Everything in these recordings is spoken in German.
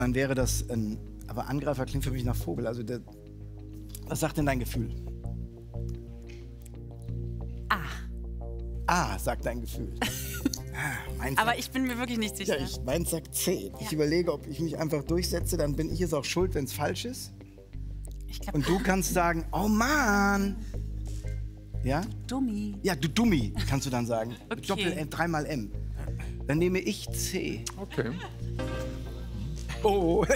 Dann wäre das ein, aber Angreifer klingt für mich nach Vogel. Also was sagt denn dein Gefühl? A, sagt dein Gefühl. Aber ich bin mir wirklich nicht sicher. Ja, meins sagt C. Ich überlege, ob ich mich einfach durchsetze, dann bin ich es auch schuld, wenn es falsch ist. Und du kannst sagen, oh Mann. Ja? Dummi. Ja, du Dummi, kannst du dann sagen. Okay. Doppel-M, dreimal M. Dann nehme ich C. Okay. Oh,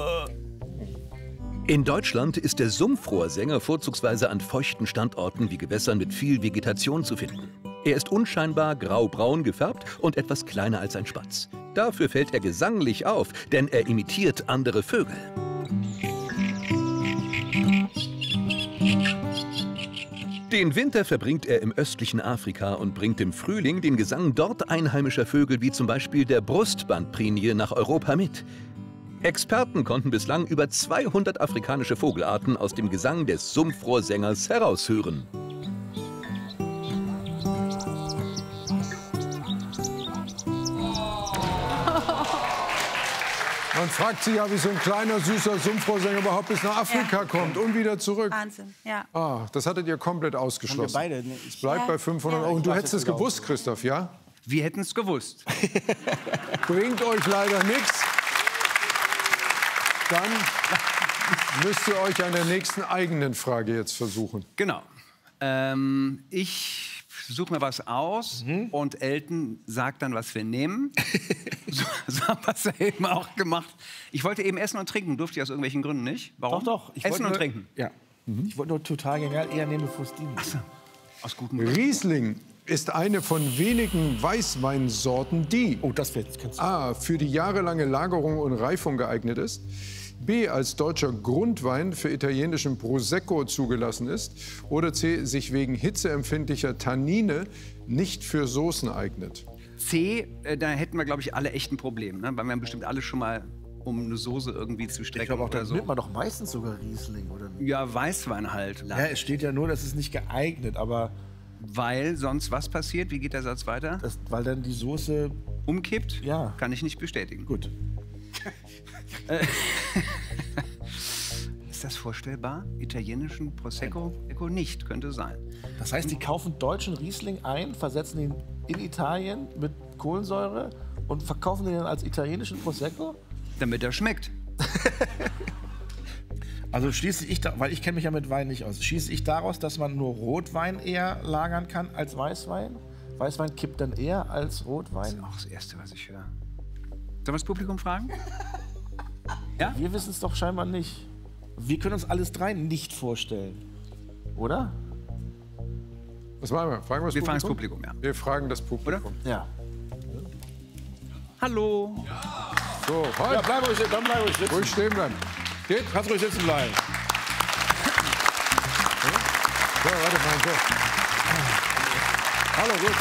In Deutschland ist der Sumpfrohrsänger vorzugsweise an feuchten Standorten wie Gewässern mit viel Vegetation zu finden. Er ist unscheinbar grau-braun gefärbt und etwas kleiner als ein Spatz. Dafür fällt er gesanglich auf, denn er imitiert andere Vögel. Den Winter verbringt er im östlichen Afrika und bringt im Frühling den Gesang dort einheimischer Vögel wie zum Beispiel der Brustbandprinie nach Europa mit. Experten konnten bislang über 200 afrikanische Vogelarten aus dem Gesang des Sumpfrohrsängers heraushören. Man fragt sich ja, wie so ein kleiner, süßer Sumpfrohrsänger überhaupt bis nach Afrika kommt und wieder zurück. Wahnsinn, ja. Ah, das hattet ihr komplett ausgeschlossen. Haben wir beide, ne? Es bleibt bei 500 Euro. Und du hättest es gewusst, Christoph, ja? Wir hätten es gewusst. Bringt euch leider nichts. Dann müsst ihr euch an der nächsten eigenen Frage jetzt versuchen. Genau. Ich suche mir was aus und Elton sagt dann, was wir nehmen. So hat das er eben auch gemacht. Ich wollte eben essen und trinken, durfte ich aus irgendwelchen Gründen nicht. Warum? Doch. Essen und trinken. Ja. Ich wollte nur total genial eher nehmen Fustini. Ach so. Aus gutem Grund. Riesling ist eine von wenigen Weißweinsorten, die A, für die jahrelange Lagerung und Reifung geeignet ist, B, als deutscher Grundwein für italienischen Prosecco zugelassen ist oder C, sich wegen hitzeempfindlicher Tannine nicht für Soßen eignet. C, da hätten wir, glaube ich, alle echt ein Problem. Ne? Weil wir haben bestimmt alle schon mal, um eine Soße irgendwie zu strecken. Ich glaube auch, da oder so. nimmt man doch meistens sogar Riesling, oder nicht? Ja, Weißwein halt. Ja, es steht ja nur, das ist nicht geeignet, aber... Weil sonst was passiert? Wie geht der Satz weiter? Weil dann die Soße... Umkippt? Ja. Kann ich nicht bestätigen. Gut. Ist das vorstellbar? Italienischen Prosecco? Prosecco nicht, könnte sein. Das heißt, die kaufen deutschen Riesling ein, versetzen ihn in Italien mit Kohlensäure und verkaufen den dann als italienischen Prosecco? Damit er schmeckt. Also schließe ich, weil ich kenne mich ja mit Wein nicht aus, schließe ich daraus, dass man nur Rotwein eher lagern kann als Weißwein? Weißwein kippt dann eher als Rotwein? Das ist auch das Erste, was ich höre. Sollen wir das Publikum fragen? Ja? Wir wissen es doch scheinbar nicht. Wir können uns alles drei nicht vorstellen. Oder? Was machen wir? Fragen wir das Wir Publikum? fragen das Publikum, ja. Wir fragen das Publikum. Ja. Hallo. So, halt. Ja, dann bleib ruhig sitzen. Ruhig stehen bleiben. Geht? Kannst ruhig sitzen bleiben. So, warte mal. So. Hallo, gut.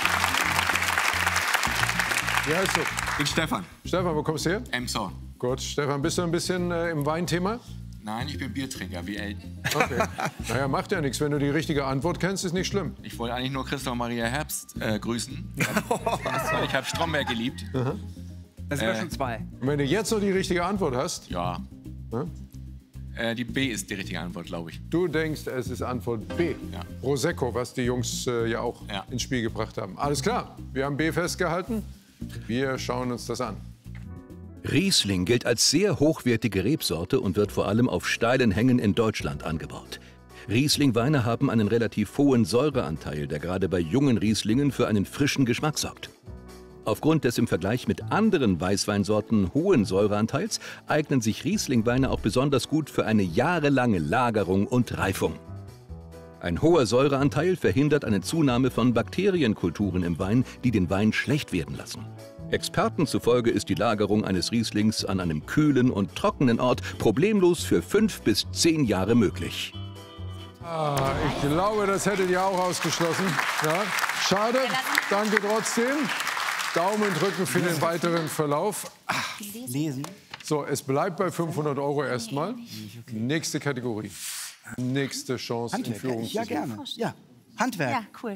Wie heißt du? Ich bin Stefan. Stefan, wo kommst du her? Emshorn. Gut, Stefan, bist du ein bisschen im Weinthema? Nein, ich bin Biertrinker, wie Elton. Okay. Naja, macht ja nichts. Wenn du die richtige Antwort kennst, ist nicht schlimm. Ich wollte eigentlich nur Christoph Maria Herbst grüßen. Ich habe Stromberg geliebt. Das sind wir schon zwei. Und wenn du jetzt noch die richtige Antwort hast, Ja. Die B ist die richtige Antwort, glaube ich. du denkst, es ist Antwort B. Ja. Prosecco, was die Jungs ja auch Ja. ins Spiel gebracht haben. Alles klar, wir haben B festgehalten. Wir schauen uns das an. Riesling gilt als sehr hochwertige Rebsorte und wird vor allem auf steilen Hängen in Deutschland angebaut. Riesling-Weine haben einen relativ hohen Säureanteil, der gerade bei jungen Rieslingen für einen frischen Geschmack sorgt. Aufgrund des im Vergleich mit anderen Weißweinsorten hohen Säureanteils eignen sich Riesling-Weine auch besonders gut für eine jahrelange Lagerung und Reifung. Ein hoher Säureanteil verhindert eine Zunahme von Bakterienkulturen im Wein, die den Wein schlecht werden lassen. Experten zufolge ist die Lagerung eines Rieslings an einem kühlen und trockenen Ort problemlos für 5 bis 10 Jahre möglich. Ich glaube, das hättet ihr auch ausgeschlossen. Ja? Schade, danke trotzdem. Daumen drücken für den weiteren Verlauf. Lesen. So, es bleibt bei 500 Euro erstmal. Nächste Kategorie. Nächste Chance in Führung zu Ja, gehen. gerne. Ja. Handwerk. Ja, cool.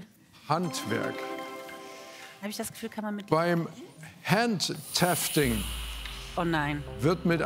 Handwerk. Habe ich das Gefühl, kann man mit... Beim Handtafting Oh nein. Wird mit